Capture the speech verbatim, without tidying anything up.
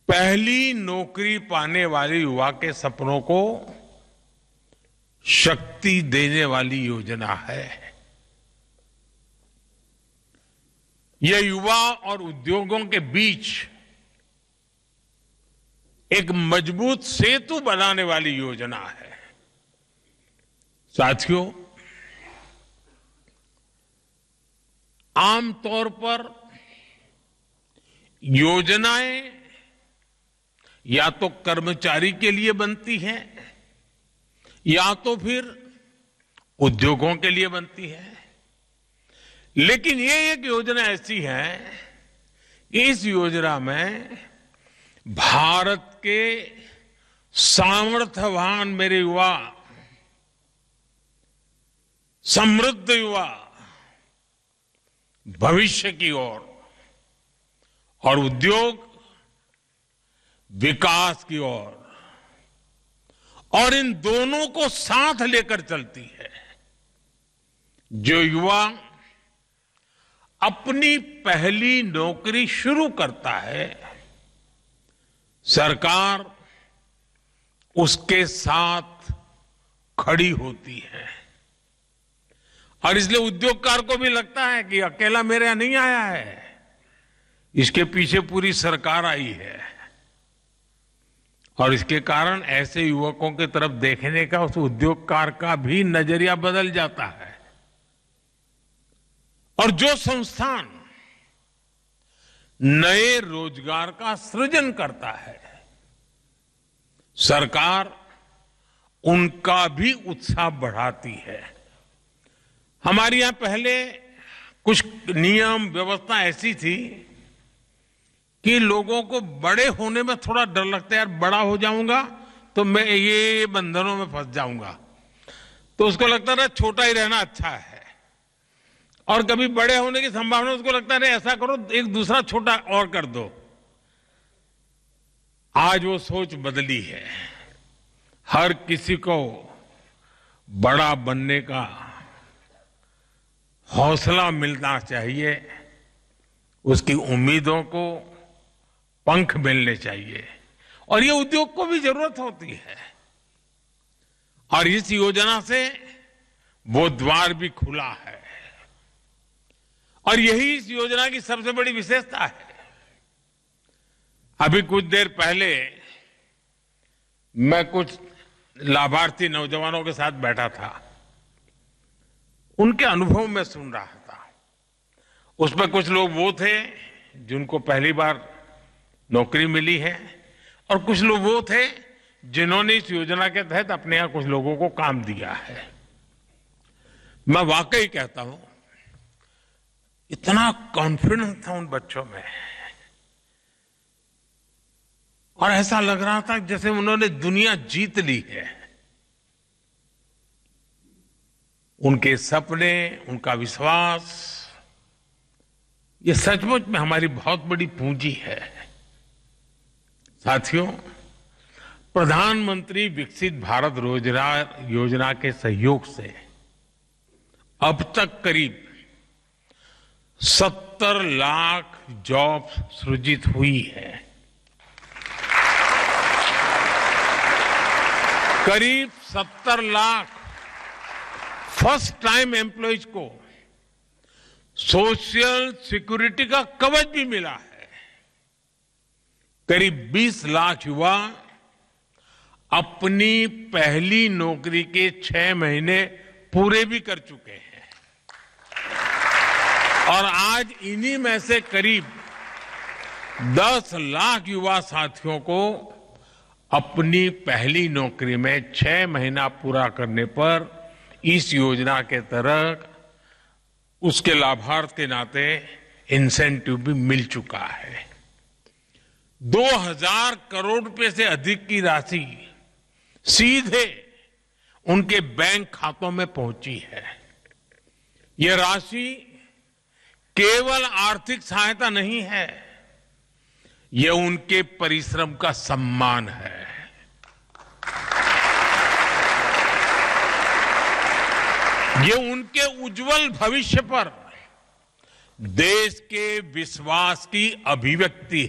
पहली नौकरी पाने वाले युवा के सपनों को शक्ति देने वाली योजना है। यह युवा और उद्योगों के बीच एक मजबूत सेतु बनाने वाली योजना है। साथियों, आमतौर पर योजनाएं या तो कर्मचारी के लिए बनती हैं या तो फिर उद्योगों के लिए बनती है। लेकिन ये एक योजना ऐसी है कि इस योजना में भारत के सामर्थ्यवान मेरे युवा, समृद्ध युवा भविष्य की ओर और उद्योग विकास की ओर, और इन दोनों को साथ लेकर चलती है। जो युवा अपनी पहली नौकरी शुरू करता है, सरकार उसके साथ खड़ी होती है। और इसलिए उद्योगकार को भी लगता है कि अकेला मेरे यहां नहीं आया है, इसके पीछे पूरी सरकार आई है। और इसके कारण ऐसे युवकों की तरफ देखने का उस उद्योगकार का भी नजरिया बदल जाता है। और जो संस्थान नए रोजगार का सृजन करता है, सरकार उनका भी उत्साह बढ़ाती है। हमारे यहां पहले कुछ नियम व्यवस्था ऐसी थी कि लोगों को बड़े होने में थोड़ा डर लगता है, यार बड़ा हो जाऊंगा तो मैं ये बंधनों में फंस जाऊंगा, तो उसको लगता है छोटा ही रहना अच्छा है। और कभी बड़े होने की संभावना, उसको लगता है ऐसा करो एक दूसरा छोटा और कर दो। आज वो सोच बदली है। हर किसी को बड़ा बनने का हौसला मिलना चाहिए, उसकी उम्मीदों को पंख मिलने चाहिए, और ये उद्योग को भी जरूरत होती है। और इस योजना से वो द्वार भी खुला है, और यही इस योजना की सबसे बड़ी विशेषता है। अभी कुछ देर पहले मैं कुछ लाभार्थी नौजवानों के साथ बैठा था, उनके अनुभव में सुन रहा था। उसमें कुछ लोग वो थे जिनको पहली बार नौकरी मिली है, और कुछ लोग वो थे जिन्होंने इस योजना के तहत अपने यहां कुछ लोगों को काम दिया है। मैं वाकई कहता हूं, इतना कॉन्फिडेंस था उन बच्चों में, और ऐसा लग रहा था जैसे उन्होंने दुनिया जीत ली है। उनके सपने, उनका विश्वास, ये सचमुच में हमारी बहुत बड़ी पूंजी है। साथियों, प्रधानमंत्री विकसित भारत रोजगार योजना के सहयोग से अब तक करीब सत्तर लाख जॉब सृजित हुई है। करीब सत्तर लाख फर्स्ट टाइम एम्प्लॉयज को सोशल सिक्योरिटी का कवच भी मिला है। करीब बीस लाख युवा अपनी पहली नौकरी के छह महीने पूरे भी कर चुके हैं, और आज इन्हीं में से करीब दस लाख युवा साथियों को अपनी पहली नौकरी में छह महीना पूरा करने पर इस योजना के तहत उसके लाभार्थ के नाते इंसेंटिव भी मिल चुका है। दो हजार करोड़ रुपए से अधिक की राशि सीधे उनके बैंक खातों में पहुंची है। यह राशि केवल आर्थिक सहायता नहीं है, यह उनके परिश्रम का सम्मान है। ये उनके उज्जवल भविष्य पर देश के विश्वास की अभिव्यक्ति